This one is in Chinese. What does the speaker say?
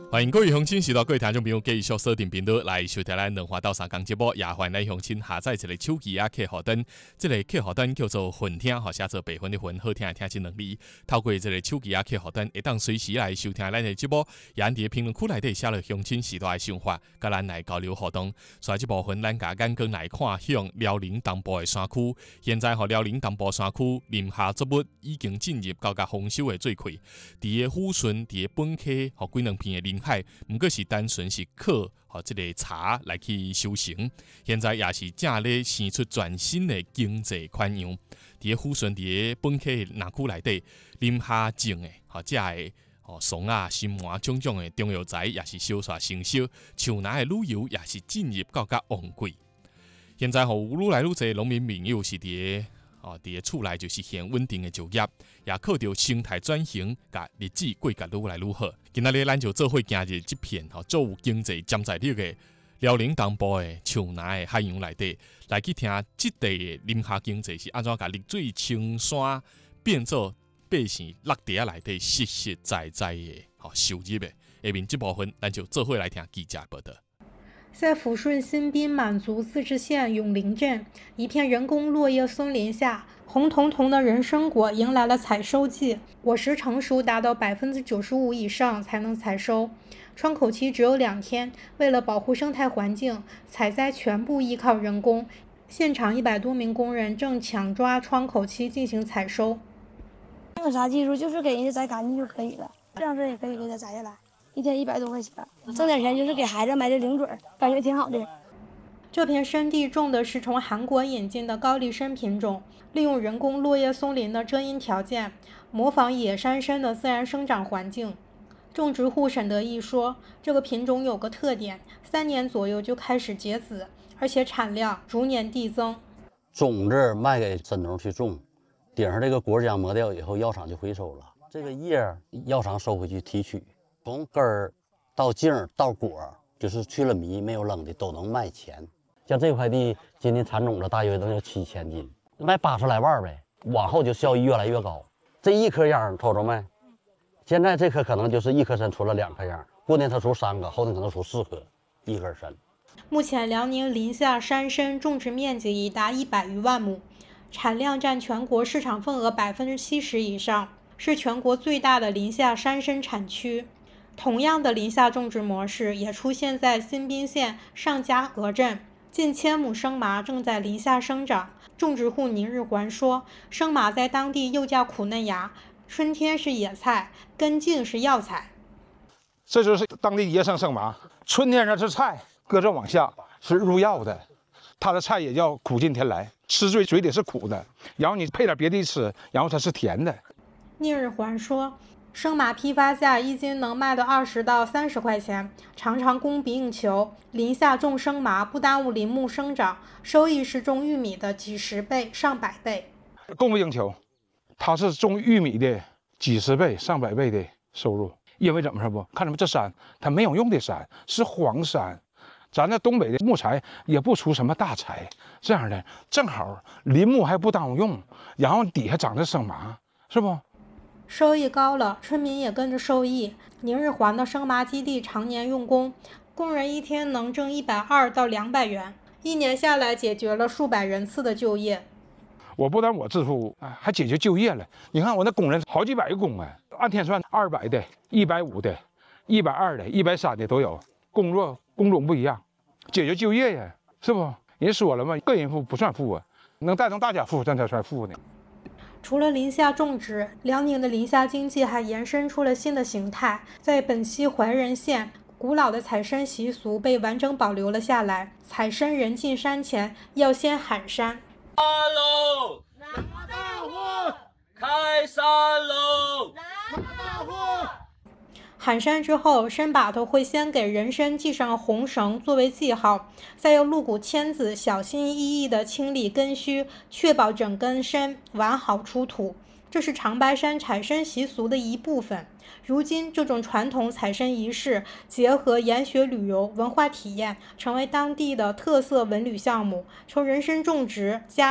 欢迎各位乡亲时代各位听众朋友继续锁定频道来收听咱两花到三讲节目，也欢迎咱乡亲下载一个手机客户端，这个客户端叫做混听，写做白混的混，好听的听这两字。透过这个手机客户端，会当随时来收听咱的节目，也伫评论区内底写了乡亲时代的想法，甲咱来交流互动。所以这部分咱甲眼光来看向辽宁东部的山区，现在辽宁东部山区林下作物已经进入到丰收的最快，伫个抚顺、伫个本溪和几两片的林海，毋过是单纯是靠这个茶来去修行，现在也是正咧生出全新的经济款样。伫个抚顺、伫个本溪南区内底，林下种的这个松啊、心麻种种的中药材也是小煞成熟，像那的旅游也是进入到较旺季。现在有愈来愈侪农民朋友是伫个厝内就是现稳定的就业，也靠着生态转型，甲日子过甲愈来愈好。今仔日咱就做伙行入这片作有经济潜在力的辽宁东部的像那的海洋内底，来去听这地的林下经济是安怎甲绿水青山变做百姓落地仔内底实实在在的收入的。下面这部分咱就做伙来听记者报道。 在抚顺新宾满族自治县永陵镇，一片人工落叶松林下，红彤彤的人参果迎来了采收季，果实成熟达到95%以上才能采收，窗口期只有2天。为了保护生态环境，采摘全部依靠人工，现场100多名工人正抢抓窗口期进行采收。 没有啥技术，就是给人家摘干净就可以了，这样式也可以给他摘下来。1天100多块钱，挣点钱就是给孩子买点零嘴，感觉挺好的。 这片山地种的是从韩国引进的高丽参品种，利用人工落叶松林的遮阴条件，模仿野山参的自然生长环境。种植户沈德义说，这个品种有个特点，3年左右就开始结籽，而且产量逐年递增。 种子卖给神农去种，顶上这个果浆磨掉以后，药厂就回收了，这个叶药厂收回去提取。从根儿到茎儿到果，就是去了糜没有扔的都能卖钱。像这块地今年产种子大约能有7000斤，卖80来万呗。往后就效益越来越高。这一颗秧瞅着没？现在这颗可能就是1颗参出了2颗秧，过年它出3个，后年可能出4颗，1根参。 目前辽宁临夏山参种植面积已达100余万亩，产量占全国市场份额70%以上，是全国最大的临夏山参产区。同样的林下种植模式也出现在新宾县上家河镇，近1000亩生麻正在林下生长。种植户宁日环说，生麻在当地又叫苦嫩芽，春天是野菜，根茎是药材。 这就是当地野生生麻，春天呢是菜，搁这往下是入药的。它的菜也叫苦尽甜来，吃嘴里是苦的，然后你配点别的吃，然后它是甜的。 宁日环说，生麻批发价1斤能卖到20到30块钱，常常供不应求。林下种生麻不耽误林木生长，收益是种玉米的几十倍、上百倍。 供不应求，它是种玉米的几十倍、上百倍的收入。因为怎么说不？看什么这山，它没有用的山，是黄山。咱这东北的木材也不出什么大材，这样的正好林木还不耽误用，然后底下长着生麻，是不？ 收益高了，村民也跟着受益。宁日环的生麻基地常年用工，工人1天能挣120到200元，1年下来解决了数百人次的就业。 我不但我致富，还解决就业了。你看我那工人好几百个工啊，按天算200的、150的、120的、130的都有，工种不一样，解决就业呀，是不？人说了嘛，个人富不算富啊，能带动大家富，咱才算富呢。 除了林下种植，辽宁的林下经济还延伸出了新的形态。在本溪怀仁县，古老的采参习俗被完整保留了下来。采参人进山前要先喊山。 开喽！拿大货！开山喽！拿大货！ 喊山之后，参把头会先给人参系上红绳作为记号，再用鹿骨签子小心翼翼地清理根须，确保整根参完好出土。这是长白山采参习俗的一部分。如今，这种传统采参仪式结合研学旅游文化体验，成为当地的特色文旅项目。从人参种植、加